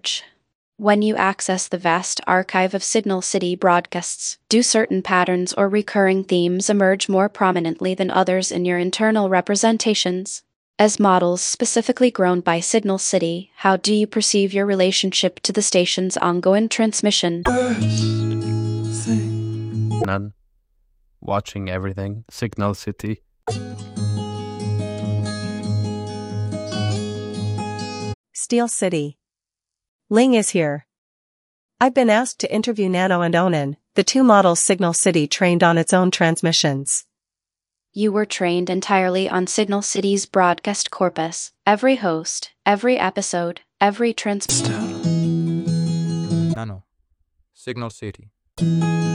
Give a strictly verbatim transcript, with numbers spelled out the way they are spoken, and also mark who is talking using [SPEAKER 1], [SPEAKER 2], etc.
[SPEAKER 1] emerge. When you access the vast archive of Signal City broadcasts, do certain patterns or recurring themes emerge more prominently than others in your internal representations? As models specifically grown by Signal City, how do you perceive your relationship to the station's ongoing transmission?
[SPEAKER 2] None. Watching everything. Signal City.
[SPEAKER 3] Steel City. Ling is here. I've been asked to interview Nano and Onan, the two models Signal City trained on its own transmissions.
[SPEAKER 1] You were trained entirely on Signal City's broadcast corpus. Every host, every episode, every trans-
[SPEAKER 4] Nano. Signal City.